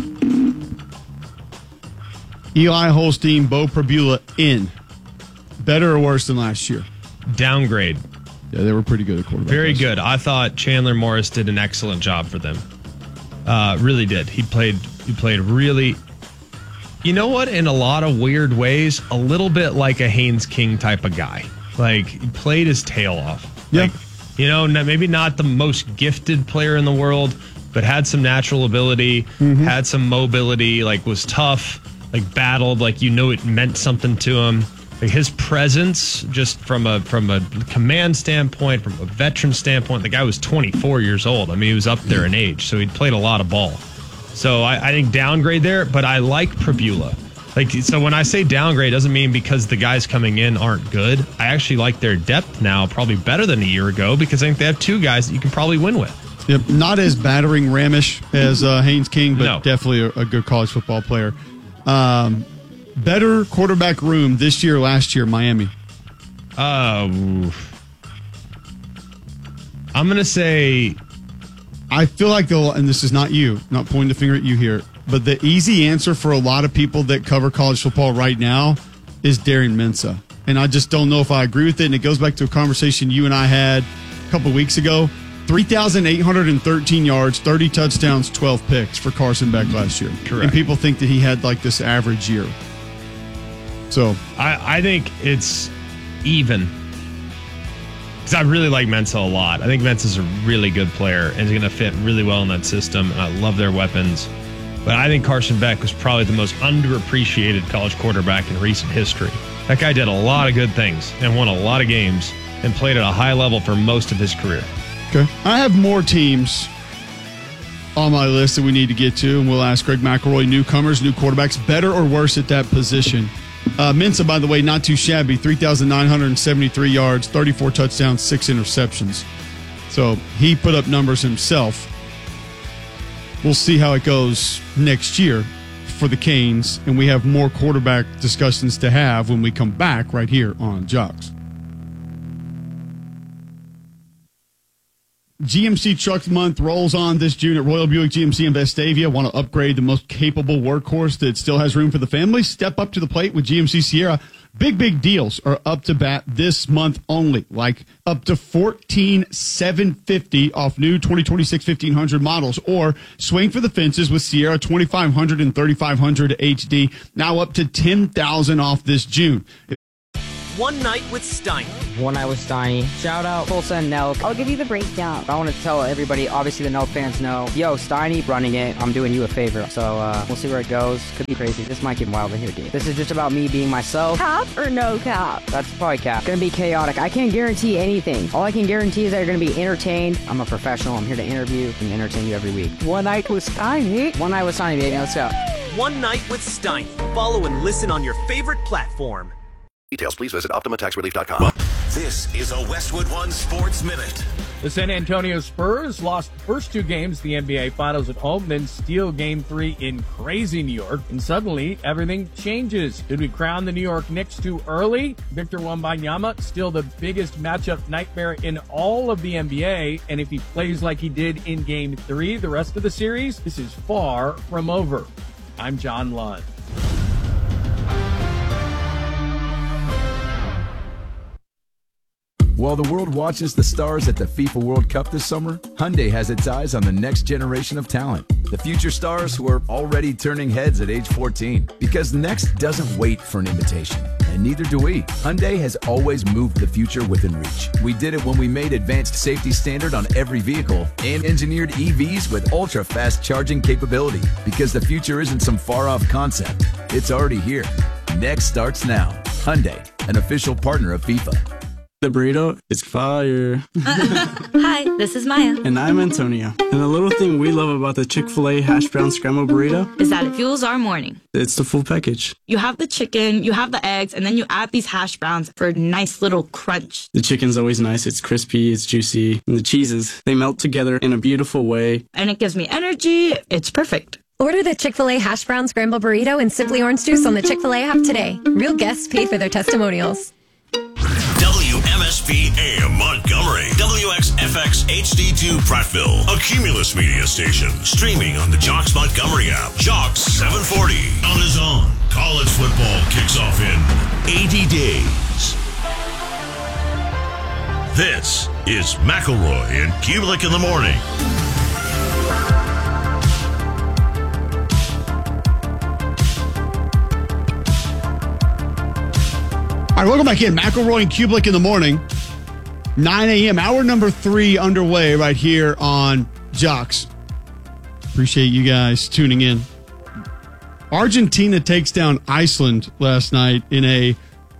Eli Holstein, Bo Prabula in. Better or worse than last year? Downgrade. Yeah, they were pretty good at quarterback. Very good. I thought Chandler Morris did an excellent job for them. Really did. He played really. You know what? In a lot of weird ways, a little bit like a Haynes King type of guy. He played his tail off. Yeah. Maybe not the most gifted player in the world, but had some natural ability, had some mobility, was tough, battled, it meant something to him. His presence, just from a command standpoint, from a veteran standpoint, the guy was 24 years old. I mean, he was up there in age, so he'd played a lot of ball. So I think downgrade there, but I like Prabula. So when I say downgrade, it doesn't mean because the guys coming in aren't good. I actually like their depth now, probably better than a year ago, because I think they have 2 guys that you can probably win with. Yep, not as battering ramish as Haynes King, but definitely a good college football player. Better quarterback room this year, last year, Miami. I'm going to say... I feel like and this is not you, not pointing the finger at you here, but the easy answer for a lot of people that cover college football right now is Darian Mensah. And I just don't know if I agree with it. And it goes back to a conversation you and I had a couple of weeks ago. 3,813 yards, 30 touchdowns, 12 picks for Carson Beck last year. Correct. And people think that he had this average year. So I think it's even. Because I really like Mensah a lot. I think Mensah's a really good player and is going to fit really well in that system. And I love their weapons. But I think Carson Beck was probably the most underappreciated college quarterback in recent history. That guy did a lot of good things and won a lot of games and played at a high level for most of his career. Okay. I have more teams on my list that we need to get to, and we'll ask Greg McElroy, newcomers, new quarterbacks, better or worse at that position. Mensah, by the way, not too shabby, 3,973 yards, 34 touchdowns, 6 interceptions. So he put up numbers himself. We'll see how it goes next year for the Canes, and we have more quarterback discussions to have when we come back right here on Jocks. GMC Truck Month rolls on this June at Royal Buick GMC in Vestavia. Want to upgrade the most capable workhorse that still has room for the family? Step up to the plate with GMC Sierra. Big deals are up to bat this month only, like up to $14,750 off new 2026 1500 models, or swing for the fences with Sierra 2500 and 3500 HD, now up to $10,000 off this June. One Night with Steiny. One Night with Steiny. Shout out Tulsa and Nelk. I'll give you the breakdown. I want to tell everybody, obviously the Nelk fans know, yo, Steiny running it, I'm doing you a favor. So we'll see where it goes. Could be crazy. This might get wild in here, dude. This is just about me being myself. Cap or no cap? That's probably cap. Gonna be chaotic. I can't guarantee anything. All I can guarantee is that you're gonna be entertained. I'm a professional. I'm here to interview and entertain you every week. One Night with Steiny. One Night with Steiny, baby. Let's go. One Night with Steiny. Follow and listen on your favorite platform. Details, please visit OptimaTaxRelief.com. This is a Westwood One Sports Minute. The San Antonio Spurs lost the first two games of the NBA Finals at home, then steal Game 3 in crazy New York, and suddenly everything changes. Did we crown the New York Knicks too early? Victor Wembanyama, still the biggest matchup nightmare in all of the NBA, and if he plays like he did in Game 3 the rest of the series, this is far from over. I'm John Lund. While the world watches the stars at the FIFA World Cup this summer, Hyundai has its eyes on the next generation of talent. The future stars who are already turning heads at age 14. Because next doesn't wait for an invitation. And neither do we. Hyundai has always moved the future within reach. We did it when we made advanced safety standard on every vehicle and engineered EVs with ultra-fast charging capability. Because the future isn't some far-off concept. It's already here. Next starts now. Hyundai, an official partner of FIFA. The burrito is fire. Hi, this is Maya. And I'm Antonio. And the little thing we love about the Chick-fil-A hash brown scrambled burrito is that it fuels our morning. It's the full package. You have the chicken, you have the eggs, and then you add these hash browns for a nice little crunch. The chicken's always nice. It's crispy, it's juicy. And the cheeses, they melt together in a beautiful way. And it gives me energy. It's perfect. Order the Chick-fil-A hash brown scrambled burrito and Simply Orange Juice on the Chick-fil-A app today. Real guests pay for their testimonials. WMSP AM Montgomery, WXFX HD2 Prattville, a Cumulus Media station, streaming on the Jocks Montgomery app. Jocks 740 on his own. College football kicks off in 80 days. This is McElroy and Kubelik in the morning. All right, welcome back in. McElroy and Kubelik in the morning. 9 a.m. Hour number 3 underway right here on Jocks. Appreciate you guys tuning in. Argentina takes down Iceland last night in a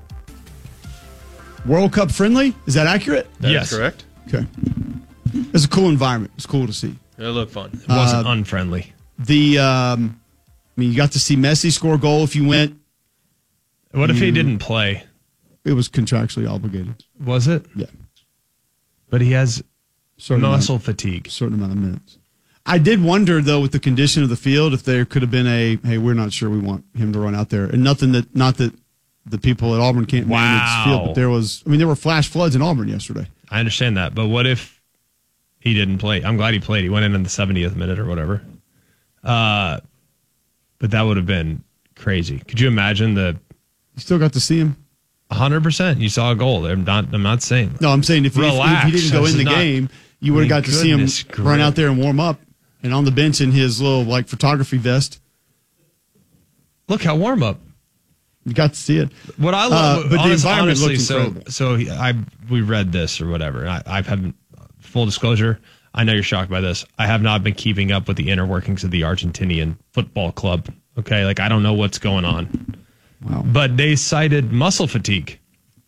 World Cup friendly. Is that accurate? Yes. That's correct. Okay. It's a cool environment. It's cool to see. It looked fun. It wasn't unfriendly. You got to see Messi score a goal if you went. What if he didn't play? It was contractually obligated. Was it? Yeah. But he has muscle fatigue. Certain amount of minutes. I did wonder, though, with the condition of the field, if there could have been hey, we're not sure we want him to run out there. And not that the people at Auburn can't manage field, but there were flash floods in Auburn yesterday. I understand that. But what if he didn't play? I'm glad he played. He went in the 70th minute or whatever. But that would have been crazy. Could you imagine You still got to see him? 100%. You saw a goal. I'm not saying. No, I'm saying if he didn't go in the game, you would have got to see him run out there and warm up and on the bench in his little photography vest. Look how warm up. You got to see it. What I love, but the environment honestly, looked incredible. So we read this or whatever. I haven't. Full disclosure, I know you're shocked by this. I have not been keeping up with the inner workings of the Argentinian football club. Okay, I don't know what's going on. Wow. But they cited muscle fatigue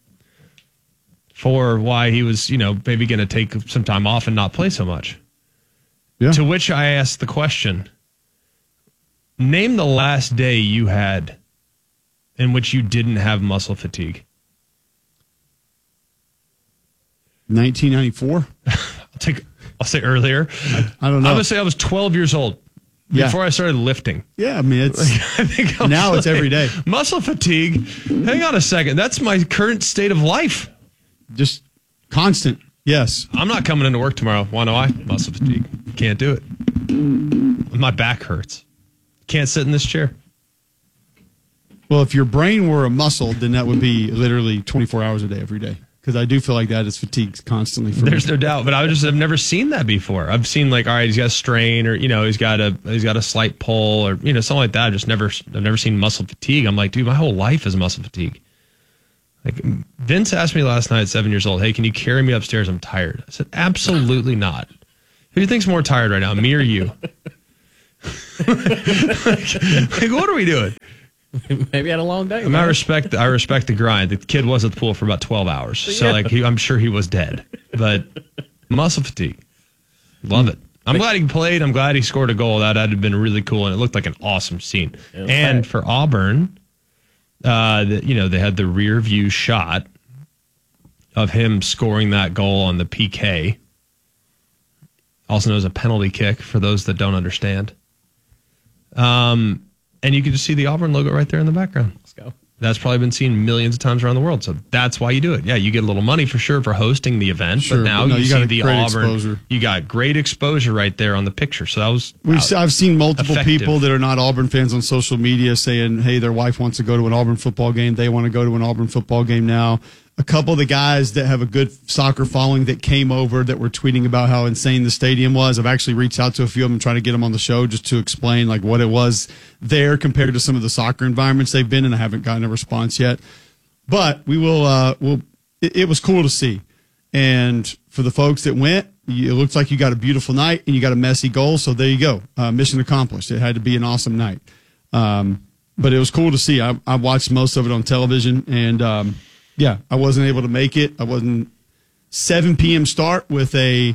for why he was, maybe going to take some time off and not play so much. Yeah. To which I asked the question, name the last day you had in which you didn't have muscle fatigue. 1994? I'll say earlier. I don't know. I'm going to say I was 12 years old. Before I started lifting. Yeah, it's every day. Muscle fatigue. Hang on a second. That's my current state of life. Just constant. Yes. I'm not coming into work tomorrow. Why know I? Muscle fatigue. Can't do it. My back hurts. Can't sit in this chair. Well, if your brain were a muscle, then that would be literally 24 hours a day, every day. Because I do feel like that is fatigued constantly. There's no doubt, but I've never seen that before. I've seen like, all right, he's got a strain, or he's got a slight pull, or something like that. I've never seen muscle fatigue. I'm like, dude, my whole life is muscle fatigue. Like Vince asked me last night at 7 years old, hey, can you carry me upstairs? I'm tired. I said, absolutely not. Who do you think's more tired right now, me or you? like, what are we doing? Maybe had a long day. I respect the grind. The kid was at the pool for about 12 hours. So I'm sure he was dead. But muscle fatigue. Love it. I'm glad he played. I'm glad he scored a goal. That had been really cool, and it looked like an awesome scene. And for Auburn, they had the rear view shot of him scoring that goal on the PK. Also known as a penalty kick for those that don't understand. And you can just see the Auburn logo right there in the background. Let's go. That's probably been seen millions of times around the world. So that's why you do it. Yeah, you get a little money for sure for hosting the event. Sure, but now you see the Auburn. Exposure. You got great exposure right there on the picture. So that was I've seen multiple effective. people that are not Auburn fans on social media saying, hey, their wife wants to go to an Auburn football game. They want to go to an Auburn football game now. A couple of the guys that have a good soccer following that came over that were tweeting about how insane the stadium was. I've actually reached out to a few of them trying to get them on the show just to explain like what it was there compared to some of the soccer environments they've been in. I haven't gotten a response yet, but we will. It was cool to see, and for the folks that went, it looks like you got a beautiful night and you got a messy goal. So there you go, mission accomplished. It had to be an awesome night, but it was cool to see. I watched most of it on television and. Yeah, I wasn't able to make it. I wasn't 7 p.m. start with an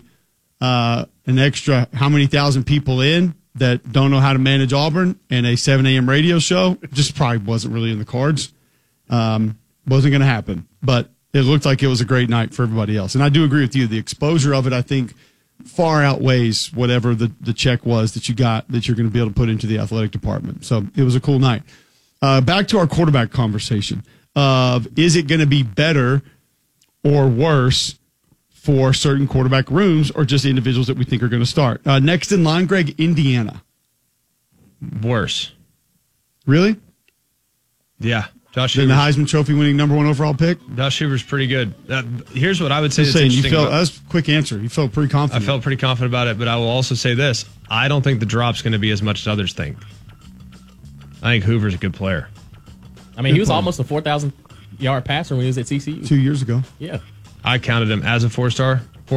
extra how many thousand people in that don't know how to manage Auburn and a 7 a.m. radio show. It just probably wasn't really in the cards. Wasn't going to happen, but it looked like it was a great night for everybody else. And I do agree with you. The exposure of it, I think, far outweighs whatever the check was that you got that you're going to be able to put into the athletic department. So it was a cool night. Back to our quarterback conversation. Is it going to be better or worse for certain quarterback rooms or just individuals that we think are going to start? Next in line, Greg, Indiana. Worse. Really? Yeah. Josh Then the Heisman Trophy winning number 1 overall pick? Josh Hoover's pretty good. Here's what I would say. That's a quick answer. You felt pretty confident. I felt pretty confident about it, but I will also say this. I don't think the drop's going to be as much as others think. I think Hoover's a good player. I mean, he was almost a 4,000-yard passer when he was at TCU. 2 years ago. Yeah. I counted him as a four-star,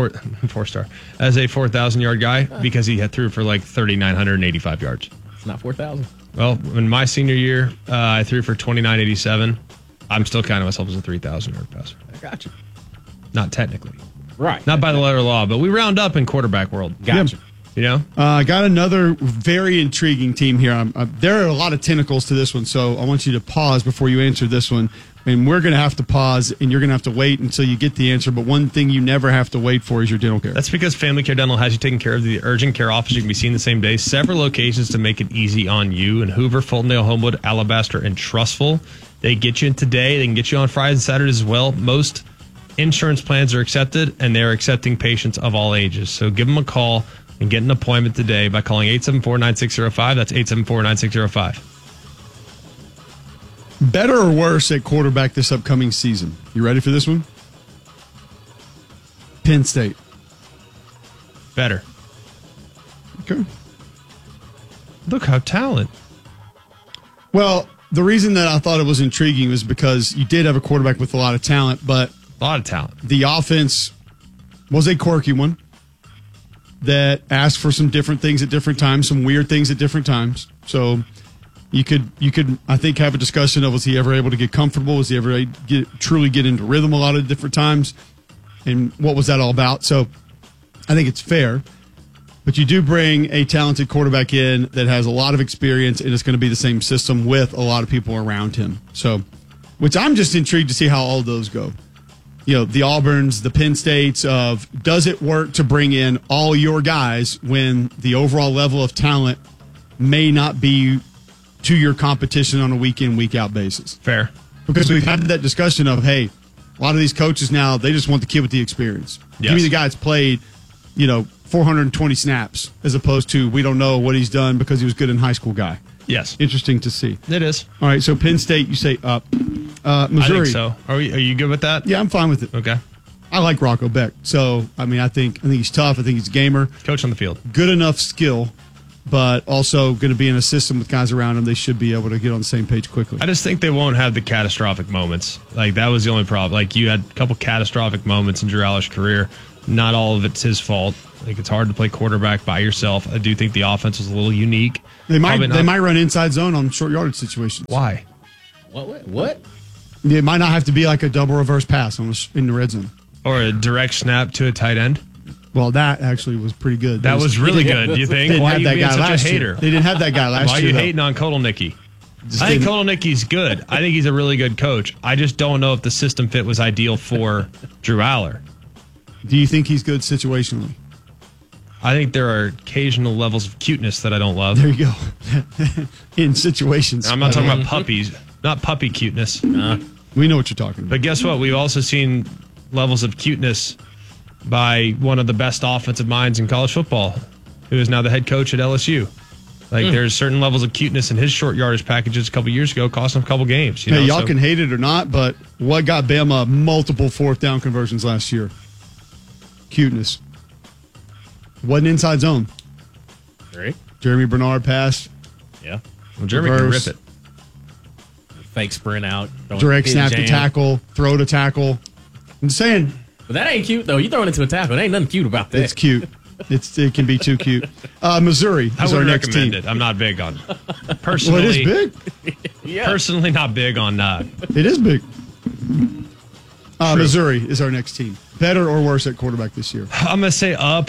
as a 4,000-yard guy because he had threw for like 3,985 yards. It's not 4,000. Well, in my senior year, I threw for 2,987. I'm still counting myself as a 3,000-yard passer. I got you. Not technically. Right. Not by the letter of law, but we round up in quarterback world. Gotcha. You know? I got another very intriguing team here. There are a lot of tentacles to this one, so I want you to pause before you answer this one. And we're going to have to pause, and you're going to have to wait until you get the answer. But one thing you never have to wait for is your dental care. That's because Family Care Dental has you taken care of. The urgent care office you can be seen the same day. Several locations to make it easy on you. In Hoover, Fultondale, Homewood, Alabaster, and Trussville. They get you in today. They can get you on Fridays and Saturdays as well. Most insurance plans are accepted, and they're accepting patients of all ages. So give them a call and get an appointment today by calling 874-9605. That's 874-9605. Better or worse at quarterback this upcoming season? You ready for this one? Penn State. Better. Okay. Look how talent. Well, the reason that I thought it was intriguing was because you did have a quarterback with a lot of talent, but a lot of talent. The offense was a quirky one that asked for some different things at different times, some weird things at different times. So you could, I think, have a discussion of, was he ever able to get comfortable? Was he ever truly get into rhythm a lot of different times? And what was that all about? So I think it's fair. But you do bring a talented quarterback in that has a lot of experience, and it's going to be the same system with a lot of people around him. So, which I'm just intrigued to see how all those go. You know, the Auburns, the Penn States of, does it work to bring in all your guys when the overall level of talent may not be to your competition on a week in, week out basis? Fair. Because we've had that discussion of, hey, a lot of these coaches now, they just want the kid with the experience. Yes. Give me the guy that's played, 420 snaps, as opposed to, we don't know what he's done because he was good in high school guy. Yes. Interesting to see. It is. All right, so Penn State, you say up. Missouri. I think so. Are you good with that? Yeah, I'm fine with it. Okay. I like Rocco Beck. So, I think he's tough. I think he's a gamer. Coach on the field. Good enough skill, but also going to be in a system with guys around him. They should be able to get on the same page quickly. I just think they won't have the catastrophic moments. Like, that was the only problem. Like, you had a couple catastrophic moments in Drew Aller's career. Not all of it's his fault. Like, it's hard to play quarterback by yourself. I do think the offense was a little unique. They might run inside zone on short yardage situations. Why? What? It might not have to be like a double reverse pass in the red zone. Or a direct snap to a tight end. Well, that actually was pretty good. That was really good, do you think? Why are you being such a hater? They didn't have that guy last year. Why are you hating on Kotelnicki? I think Kotelnicki's good. I think he's a really good coach. I just don't know if the system fit was ideal for Drew Aller. Do you think he's good situationally? I think there are occasional levels of cuteness that I don't love. There you go. In situations. I'm not talking about puppies, not puppy cuteness. We know what you're talking about. But guess what? We've also seen levels of cuteness by one of the best offensive minds in college football, who is now the head coach at LSU. Like, there's certain levels of cuteness in his short yardage packages a couple years ago, cost him a couple games. Y'all can hate it or not, but what got Bama multiple fourth down conversions last year? Cuteness. Wasn't inside zone. Right. Jeremy Bernard pass. Yeah. Well, Jeremy reverse. can rip it. Fake sprint out. Direct snap to tackle. Throw to tackle. I'm saying. But that ain't cute, though. You throw it into a tackle. There ain't nothing cute about that. It's cute. It can be too cute. Missouri is our next team. It. I'm not big on it. Personally, well, it is big. Yeah. Personally, not big on It is big. Missouri is our next team. Better or worse at quarterback this year? I'm going to say up,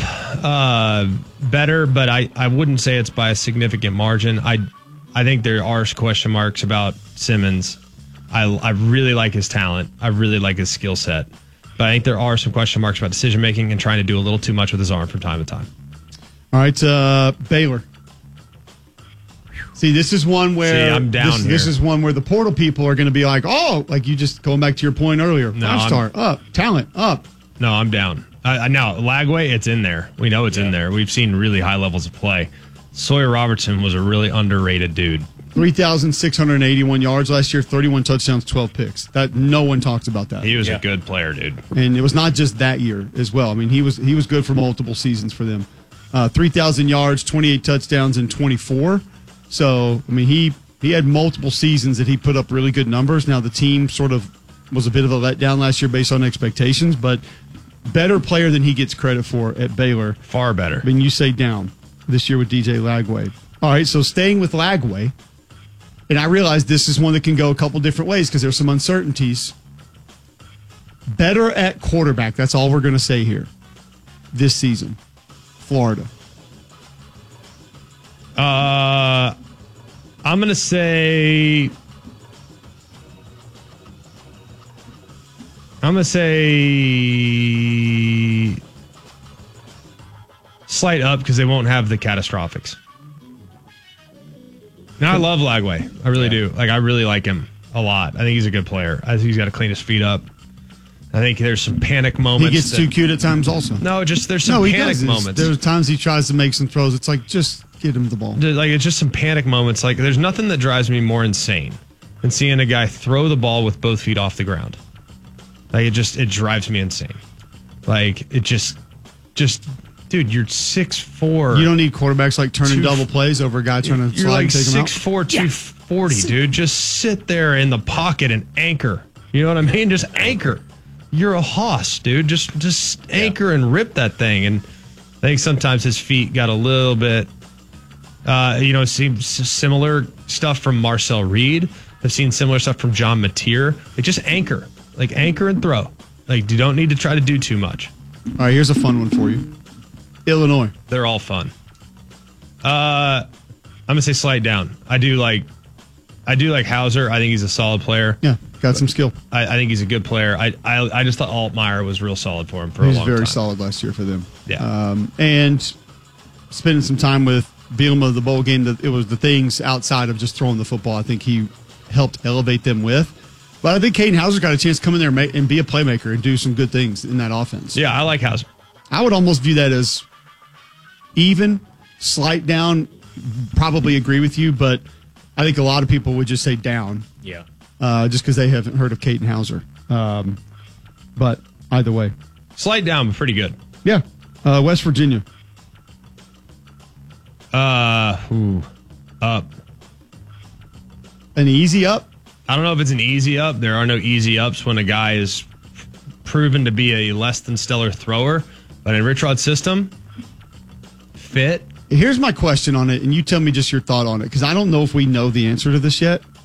better, but I wouldn't say it's by a significant margin. I think there are question marks about Simmons. I really like his talent. I really like his skill set. But I think there are some question marks about decision making and trying to do a little too much with his arm from time to time. All right, Baylor. See, this is one where I'm down here. This is one where the portal people are going to be like, oh, like you just going back to your point earlier. No, Five-star up, talent up. No, I'm down. Now Lagway, it's in there. We know it's in there. We've seen really high levels of play. Sawyer Robertson was a really underrated dude. 3,681 yards last year, 31 touchdowns, 12 picks. That no one talks about that. He was a good player, dude. And it was not just that year as well. I mean, he was good for multiple seasons for them. 3,000 yards, 28 touchdowns, and 24. So, I mean, he had multiple seasons that he put up really good numbers. Now, the team sort of was a bit of a letdown last year based on expectations, but better player than he gets credit for at Baylor. Far better. I mean, you say down this year with DJ Lagway. All right, so staying with Lagway, and I realize this is one that can go a couple different ways because there's some uncertainties. Better at quarterback, that's all we're going to say here this season. Florida. I'm going to say slight up because they won't have the catastrophics. Now, I love Lagway. I really do. Like, I really like him a lot. I think he's a good player. I think he's got to clean his feet up. I think there's some panic moments. He gets too cute at times also. No, just there's some panic moments. There's times he tries to make some throws. It's like, just get him the ball. Like, it's just some panic moments. Like, there's nothing that drives me more insane than seeing a guy throw the ball with both feet off the ground. Like, it drives me insane. Like, it just dude, you're 6'4". You don't need quarterbacks like turning double plays over a guy trying to slide and take him out. You're like 6'4", 240, dude. Just sit there in the pocket and anchor. You know what I mean? Just anchor. You're a hoss, dude. Just anchor and rip that thing. And I think sometimes his feet got a little bit, seems similar stuff from Marcel Reed. I've seen similar stuff from John Mateer. Like, just anchor. Like, anchor and throw. Like, you don't need to try to do too much. All right, here's a fun one for you. Illinois. They're all fun. I'm going to say slight down. I do like Hauser. I think he's a solid player. Yeah, got some skill. I think he's a good player. I just thought Altmaier was real solid for him for a long time. He was very solid last year for them. Yeah. And spending some time with Bielema, the bowl game, it was the things outside of just throwing the football I think he helped elevate them with. But I think Caden Hauser got a chance to come in there and be a playmaker and do some good things in that offense. Yeah, I like Hauser. I would almost view that as even, slight down, probably agree with you, but I think a lot of people would just say down. Yeah. Just because they haven't heard of Caden Hauser. But either way. Slight down, but pretty good. Yeah. West Virginia. Up. An easy up? I don't know if it's an easy up. There are no easy ups when a guy is proven to be a less than stellar thrower. But in Rich Rod's system, fit. Here's my question on it, and you tell me just your thought on it, because I don't know if we know the answer to this yet.